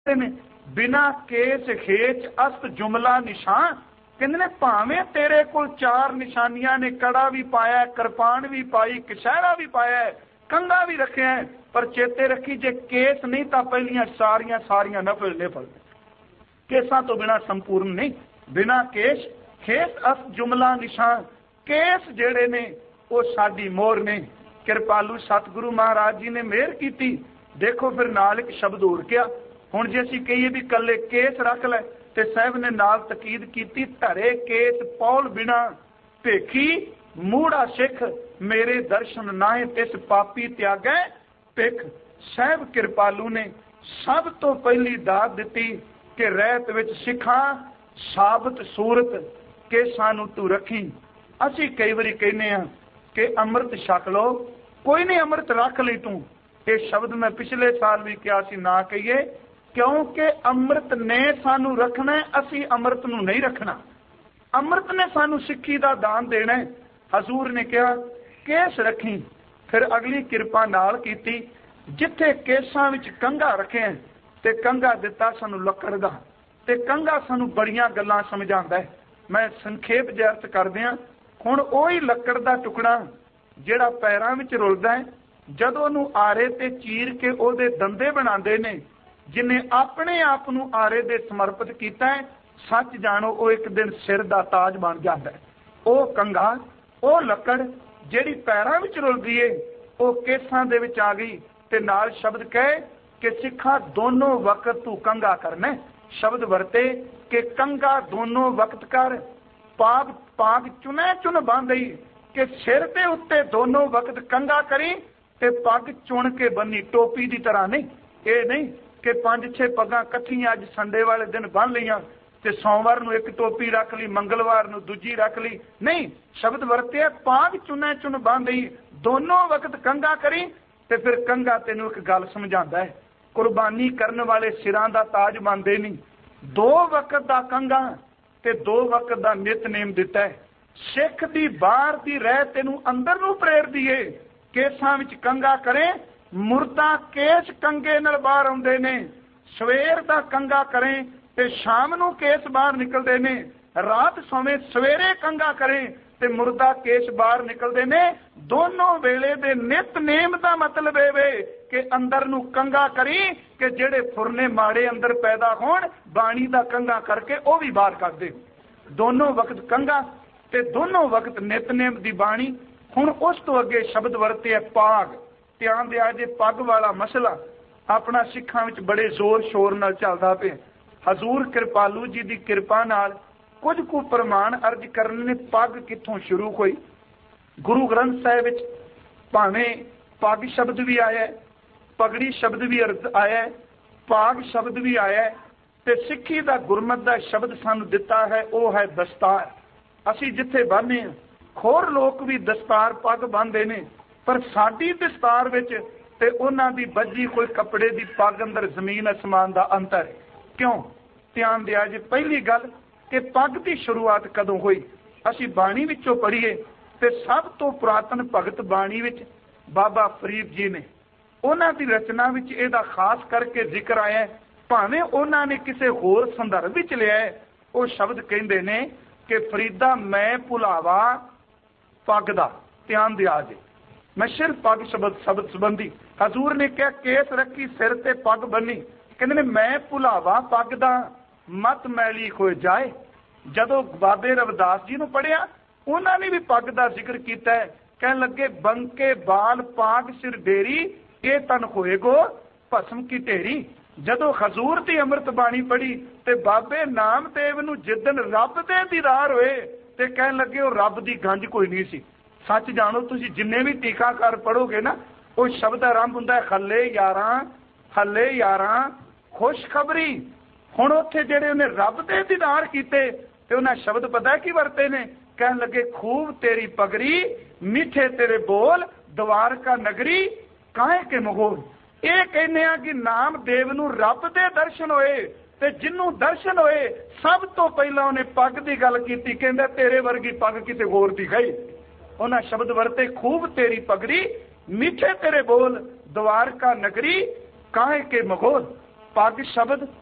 ने बिना केस खेच अस्त जुमला निशान। कहते ने भावें तेरे कोल 4 निशानियां ने, कड़ा भी पाया, कृपान भी पाई, कशहरा भी पाया, कंघा भी रखे है, पर चेते रखी जे केस नहीं तो पहलियां सारियां सारियां नफल निफल। केसां तो बिना संपूर्ण नहीं। बिना केस खेस अस्त जुमला निशान। केस जेड़े ने वो साडी मोहर ने। कृपालू सतगुरु महाराज जी ने मेहर की। देखो फिर नाल एक शब्द होर क्या, हुण जे असीं कहीए भी कल्ले केस रख लै ते साहब ने नाल तकीद की, धरे केस पौल बिना भेखी मूड़ा सिख, मेरे दर्शन नाहे तिस पापी त्यागै भिख। साहब कृपालू ने सब तो पहली दात दिती कि रहत विच सिखां साबत सूरत केसां नूं तू रखी। असीं कई वारी कहने आ कि अमृत छक लो, कोई नहीं अमृत रख ली तू। ये शब्द मैं पिछले साल भी कहा सी ना कहिए, क्योंकि अमृत ने सानू रखना है, असी अमृत नू नहीं रखना। अमृत ने सानू सिक्खी दा दान देना है। हजूर ने कहा केस रखी, फिर अगली कृपा नाल कीती, जिथे केसां विच कंघा रखे हैं ते कंघा दिता सानू लकड़ दा, ते कंघा सानू बड़ियां गल्लां समझांदा है। मैं संखेप जिहा अर्थ करदियां, हुण ओही लकड़ दा टुकड़ा जिहड़ा पैरां विच रुलदा है, जदों नूं आरे ते चीर के ओहदे दंदे बनांदे ने, जिन्हें अपने आप नूं आरे दे समर्पित कीता है, सच जानो वो एक दिन सिर दा ताज बन जाता है। वो कंघा, वो लकड़ जिहड़ी पैरां विच रुलदी है, वो केसां दे विच आ गई ते नाल शब्द कहे कि सिखा दोनों वक्त तू कंघा करना। शब्द वरते कि कंघा दोनों वक्त कर। पाग पाग चुने चुन बांधई कि सिर दे उत्ते दोनों वक्त कंघा करी ते पग चुन के बनी, टोपी की तरह नहीं। ये नहीं कि 5-6 पगां कट्ठियां अज संडे वाले दिन बन लियां ते सोमवार नूं एक टोपी रख ली, मंगलवार नूं दूजी रख ली। नहीं, शब्द वरते पाग चुने चुन बांधई, दोनों वक्त कंघा करी। ते फिर कंघा तेनों एक गल समझांदा है, कुर्बानी करने वाले सिरां दा ताज बनदे नहीं। 2 वक्त दा कंघा ते 2 वक्त दा नितनेम दिता है। सिख दी बाहर दी रह तेनों अंदर नूं प्रेरदी है। केसां विच कंघा करे, मुर्दा केस कंघे नाल बाहर आउंदे ने। सवेर दा कंघा करे ते शाम नूं केस बाहर निकलदे ने। रात सोवे सवेरे कंघा करे ते मुर्दा केस बाहर निकलदे ने। दोनों वेले दे नितनेम दा मतलब ए वे कि अंदर नूं कंघा करी कि जेड़े फुरने माड़े अंदर पैदा होण, बाणी दा कंघा करके वो भी बाहर कर दे। दोनों वक्त कंघा ते दोनों वक्त नितनेम दी बाणी। हुण उस तो अगे शब्द वरते है पाग। ध्यान दिया जे पग वाला मसला अपना सिखां विच बड़े जोर शोर नाल चलदा पिया। हजूर कृपालू जी दी कृपा नाल कुछ को प्रमाण अर्ज करने ने पग कित्थों शुरू होई। गुरु ग्रंथ साहिब विच भावें पग शब्द भी आया है, पगड़ी शब्द भी आया है, पाग शब्द भी आया है, ते सिक्खी दा गुरमत दा शब्द सानू दिता है, वो है दस्तार। असी जिथे बन्ने होर लोग भी दस्तार पग बन्नदे ने, पर साडी दस्तार विच ते उन्हां दी बज्जी कोई कपड़े दी पग अंदर जमीन आसमान दा अंतर है। क्यों? ध्यान दिया जी, पहली गल कि पग की शुरुआत कदों हुई। असी बाणी विचों पढ़ीए ते सब तो पुरातन भगत बाणी विच बाबा फरीद जी ने, उन्हां दी रचना विच इहदा खास करके जिक्र आया है। भावें उन्हां ने किसी होर संदर्भ विच लिया है, वो शब्द कहंदे ने कि फरीदा मैं भुलावा पग दा। ध्यान दिया जी, मैं सिर्फ पग शब्द संबंधी हजूर ने क्या केस रखी, सिर ते पग बनी, कहते ने मैं भुलावा पग दा मत मैली खोए जाए। जदों बाबे रविदास जी नूं पढ़िया, उन्होंने भी पग दा जिक्र किया है। कहन लगे बंके बाल पाग सिर डेरी, ये तन होए गो भस्म की ढेरी। जदों हजूर दी अमृत बाणी पढ़ी ते बाबे नामदेव नूं जिदन रब दे दीदार होए ते कहन लगे वो रब दी गंज कोई नहीं सी। सच जानो तुसी जिन्ने भी टीकाकार पढ़ोगे ना, वो शब्द आरंभ हुंदा है हले यारां खुशखबरी। हुण उत्थे जेड़े उन्हें रब दे दीदार कीते ते उन्हें शब्द पता की वरते ने, कहन लगे खूब तेरी पगड़ी मीठे तेरे बोल द्वारका नगरी काहे के मगोल। ये कहने कि नामदेव नूं रब दे दर्शन होए ते जिन्नू दर्शन होए सब तो पहला उन्हें पग की गल की, कहंदा तेरे वर्गी पग किते होर दी गई। उन्हें शब्द वरते खूब तेरी पगड़ी मीठे तेरे बोल द्वारका नगरी काहे के मगोल। ਪੱਗ ਸ਼ਬਦ